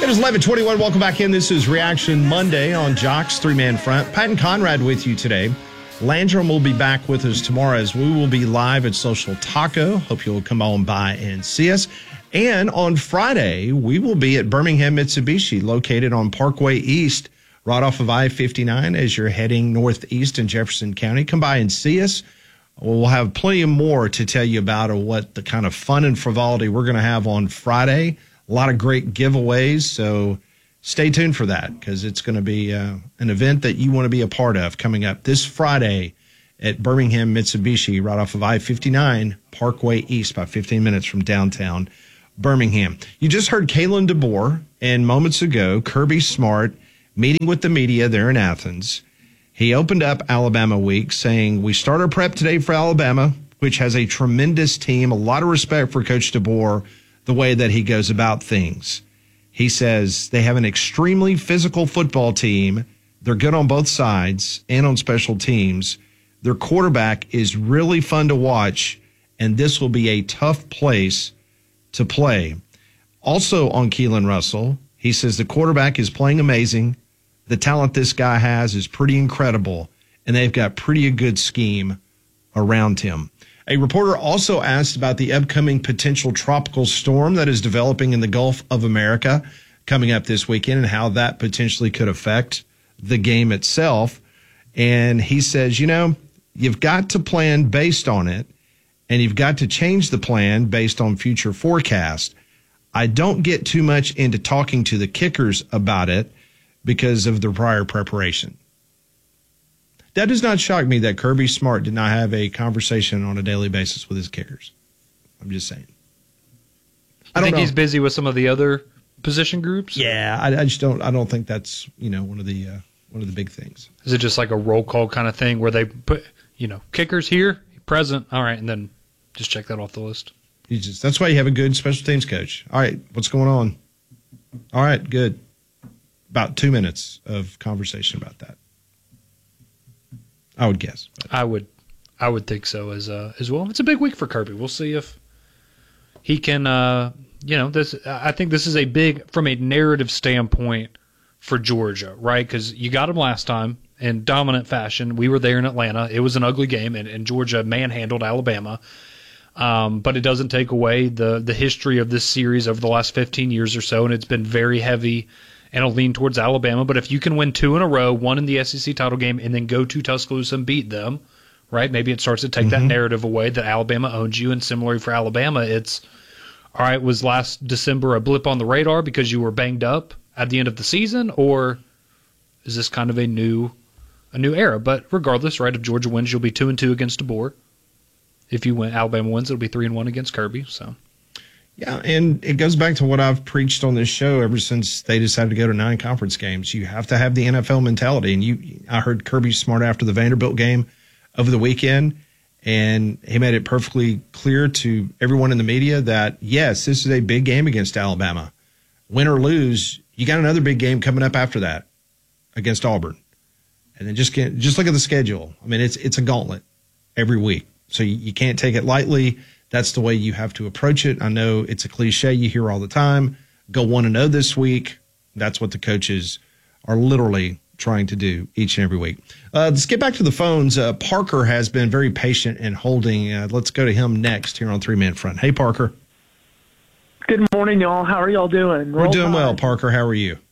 It is 11:21. Welcome back in. This is Reaction Monday on Jock's three-man front. Pat and Conrad with you today. Landrum will be back with us tomorrow as we will be live at Social Taco. Hope you'll come on by and see us. And on Friday, we will be at Birmingham Mitsubishi, located on Parkway East, right off of I-59 as you're heading northeast in Jefferson County. Come by and see us. We'll have plenty more to tell you about what the kind of fun and frivolity we're going to have on Friday. A lot of great giveaways, so stay tuned for that because it's going to be an event that you want to be a part of coming up this Friday at Birmingham Mitsubishi, right off of I-59, Parkway East, about 15 minutes from downtown Birmingham. You just heard Kalen DeBoer, and moments ago, Kirby Smart meeting with the media there in Athens. He opened up Alabama Week saying, we start our prep today for Alabama, which has a tremendous team, a lot of respect for Coach DeBoer, the way that he goes about things. He says they have an extremely physical football team. They're good on both sides and on special teams. Their quarterback is really fun to watch, and this will be a tough place to play. Also on Keelan Russell, he says the quarterback is playing amazing. The talent this guy has is pretty incredible, and they've got pretty good scheme around him. A reporter also asked about the upcoming potential tropical storm that is developing in the Gulf of America coming up this weekend and how that potentially could affect the game itself. And he says, you've got to plan based on it, and you've got to change the plan based on future forecast. I don't get too much into talking to the kickers about it because of their prior preparation. That does not shock me that Kirby Smart did not have a conversation on a daily basis with his kickers. I'm just saying. I think he's busy with some of the other position groups? Yeah, I just don't. I don't think that's one of the big things. Is it just like a roll call kind of thing where they put kickers here, present, all right, and then just check that off the list? That's why you have a good special teams coach. All right, what's going on? All right, good. About 2 minutes of conversation about that. I would guess. I would think so as well. It's a big week for Kirby. We'll see if he can. This. I think this is a big from a narrative standpoint for Georgia, right? Because you got him last time in dominant fashion. We were there in Atlanta. It was an ugly game, and Georgia manhandled Alabama. But it doesn't take away the history of this series over the last 15 years or so, and it's been very heavy. And it'll lean towards Alabama. But if you can win 2 in a row, one in the SEC title game, and then go to Tuscaloosa and beat them, right? Maybe it starts to take that narrative away that Alabama owns you. And similarly for Alabama, it's, all right, was last December a blip on the radar because you were banged up at the end of the season? Or is this kind of a new era? But regardless, right, if Georgia wins, you'll be 2-2 against DeBoer. If you win, Alabama wins, it'll be 3-1 against Kirby. So. Yeah, and it goes back to what I've preached on this show ever since they decided to go to 9 conference games. You have to have the NFL mentality. And I heard Kirby Smart after the Vanderbilt game over the weekend, and he made it perfectly clear to everyone in the media that, yes, this is a big game against Alabama. Win or lose, you got another big game coming up after that against Auburn. And then just look at the schedule. I mean, it's a gauntlet every week. So you can't take it lightly. That's the way you have to approach it. I know it's a cliche you hear all the time. Go 1-0 this week. That's what the coaches are literally trying to do each and every week. Let's get back to the phones. Parker has been very patient in holding. Let's go to him next here on Three Man Front. Hey, Parker. Good morning, y'all. How are y'all doing? We're doing well, Parker. How are you?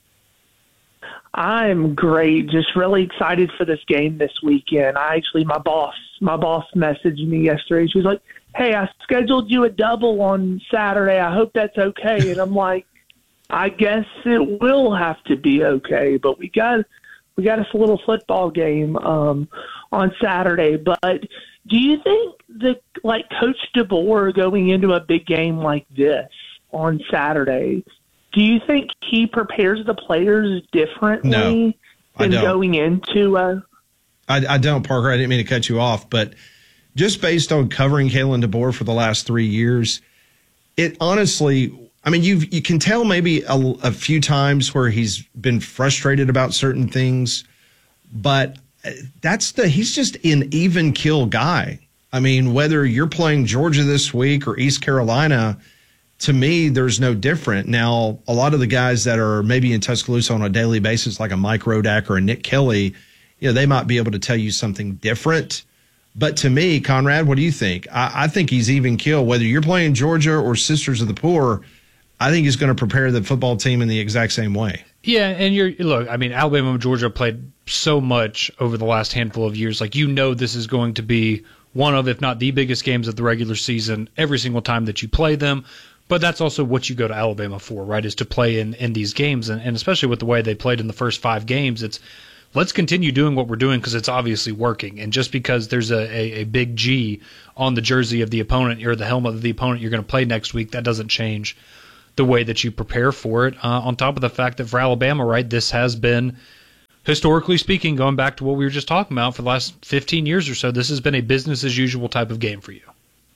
I'm great. Just really excited for this game this weekend. My boss messaged me yesterday. She was like, hey, I scheduled you a double on Saturday. I hope that's okay. And I'm like, I guess it will have to be okay. But we got us a little football game on Saturday. But do you think Coach DeBoer going into a big game like this on Saturday, do you think he prepares the players differently than going into I don't, Parker. I didn't mean to cut you off, but just based on covering Kalen DeBoer for the last 3 years, it honestly, I mean, you can tell maybe a few times where he's been frustrated about certain things, but he's just an even kill guy. I mean, whether you're playing Georgia this week or East Carolina, to me, there's no different. Now, a lot of the guys that are maybe in Tuscaloosa on a daily basis, like a Mike Rodak or a Nick Kelly, they might be able to tell you something different. But to me, Conrad, what do you think? I think he's even keel. Whether you're playing Georgia or Sisters of the Poor, I think he's going to prepare the football team in the exact same way. Yeah, and Alabama and Georgia played so much over the last handful of years. Like, this is going to be one of, if not the biggest games of the regular season every single time that you play them. But that's also what you go to Alabama for, right, is to play in these games. And especially with the way they played in the first 5 games, it's let's continue doing what we're doing because it's obviously working. And just because there's a big G on the jersey of the opponent or the helmet of the opponent you're going to play next week, that doesn't change the way that you prepare for it. On top of the fact that for Alabama, right, this has been, historically speaking, going back to what we were just talking about for the last 15 years or so, this has been a business as usual type of game for you.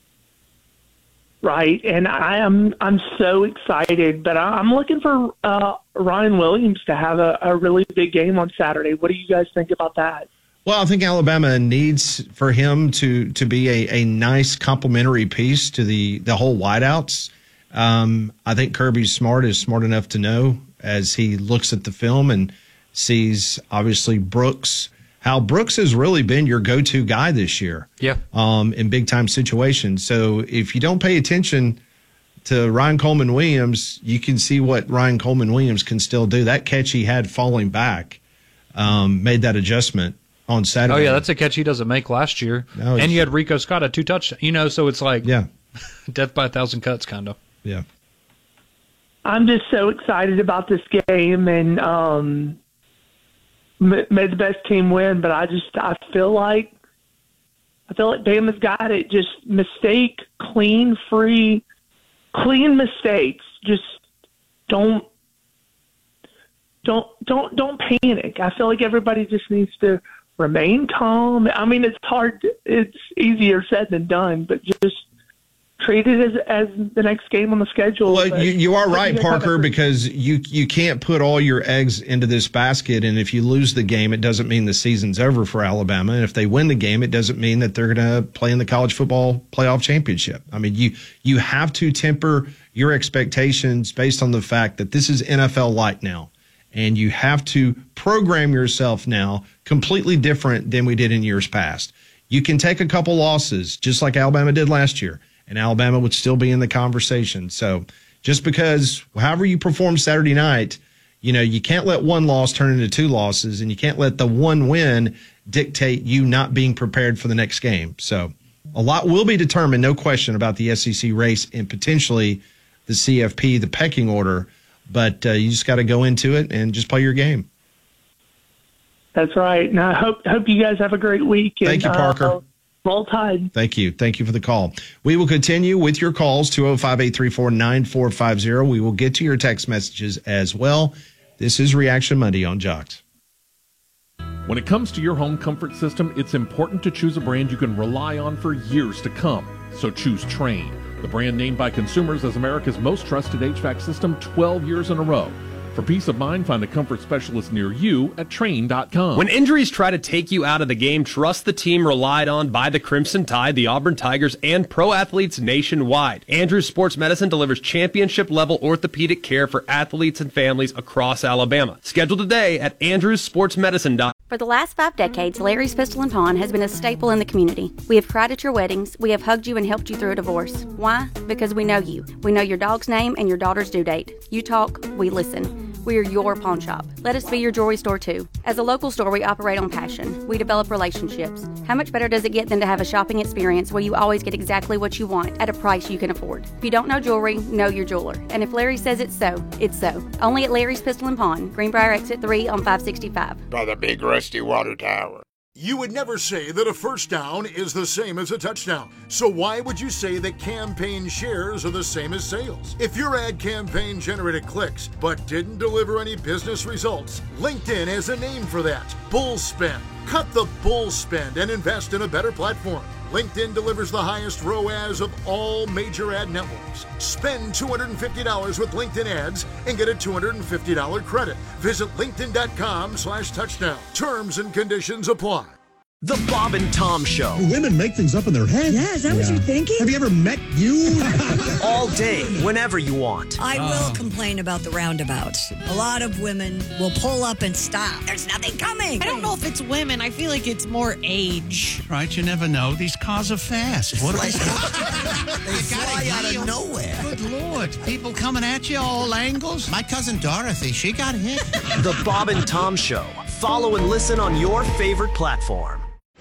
Right, and I'm so excited, but I'm looking for Ryan Williams to have a really big game on Saturday. What do you guys think about that? Well, I think Alabama needs for him to be a nice complementary piece to the whole wideouts. I think Kirby Smart is smart enough to know as he looks at the film and sees obviously Brooks. How Brooks has really been your go-to guy this year, in big-time situations. So if you don't pay attention to Ryan Coleman Williams, you can see what Ryan Coleman Williams can still do. That catch he had falling back made that adjustment on Saturday. Oh, yeah, that's a catch he doesn't make last year. No, and you had Rico Scott at 2 touchdowns. So it's like death by 1,000 cuts kind of. Yeah. I'm just so excited about this game, and may the best team win, but I feel like Bama's got it. Just clean mistakes. Just don't panic. I feel like everybody just needs to remain calm. I mean, it's easier said than done, but just treat it as the next game on the schedule. Well, you are right, Parker, because you can't put all your eggs into this basket, and if you lose the game, it doesn't mean the season's over for Alabama, and if they win the game, it doesn't mean that they're going to play in the college football playoff championship. I mean, you have to temper your expectations based on the fact that this is NFL light now, and you have to program yourself now completely different than we did in years past. You can take a couple losses, just like Alabama did last year, and Alabama would still be in the conversation. So just because however you perform Saturday night, you can't let one loss turn into 2 losses, and you can't let the one win dictate you not being prepared for the next game. So a lot will be determined, no question, about the SEC race and potentially the CFP, the pecking order. But you just got to go into it and just play your game. That's right. And I hope you guys have a great week. Thank you, Parker. Roll Tide. Thank you. Thank you for the call. We will continue with your calls, 205-834-9450. We will get to your text messages as well. This is Reaction Monday on Jocks. When it comes to your home comfort system, it's important to choose a brand you can rely on for years to come. So choose Trane, the brand named by consumers as America's most trusted HVAC system 12 years in a row. For peace of mind, find a comfort specialist near you at Trane.com. When injuries try to take you out of the game, trust the team relied on by the Crimson Tide, the Auburn Tigers, and pro athletes nationwide. Andrews Sports Medicine delivers championship-level orthopedic care for athletes and families across Alabama. Schedule today at andrewsportsmedicine.com. For the last 5 decades, Larry's Pistol and Pawn has been a staple in the community. We have cried at your weddings. We have hugged you and helped you through a divorce. Why? Because we know you. We know your dog's name and your daughter's due date. You talk, we listen. We are your pawn shop. Let us be your jewelry store too. As a local store, we operate on passion. We develop relationships. How much better does it get than to have a shopping experience where you always get exactly what you want at a price you can afford? If you don't know jewelry, know your jeweler. And if Larry says it's so, it's so. Only at Larry's Pistol and Pawn, Greenbrier Exit 3 on 565. By the big rusty water tower. You would never say that a first down is the same as a touchdown. So why would you say that campaign shares are the same as sales? If your ad campaign generated clicks but didn't deliver any business results, LinkedIn has a name for that. Bull spend. Cut the bull spend and invest in a better platform. LinkedIn delivers the highest ROAS of all major ad networks. Spend $250 with LinkedIn ads and get a $250 credit. Visit linkedin.com/touchdown. Terms and conditions apply. The Bob and Tom Show. Women make things up in their head. Yeah, is that what you're thinking? Have you ever met you? All day, whenever you want. I will complain about the roundabouts. A lot of women will pull up and stop. There's nothing coming. I don't know if it's women. I feel like it's more age. Right, you never know. These cars are fast. What they fly out of nowhere. Good Lord. People coming at you all angles. My cousin Dorothy, she got hit. The Bob and Tom Show. Follow and listen on your favorite platform.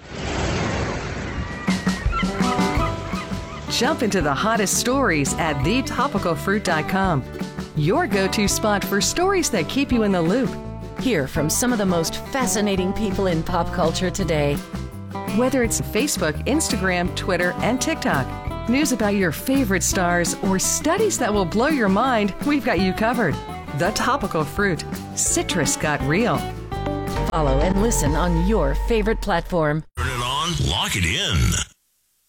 Jump into the hottest stories at thetopicalfruit.com. Your go-to spot for stories that keep you in the loop. Hear from some of the most fascinating people in pop culture today. Whether it's Facebook, Instagram, Twitter, and TikTok, news about your favorite stars, or studies that will blow your mind, we've got you covered. The Topical Fruit. Citrus got real. Follow and listen on your favorite platform. Turn it on, lock it in.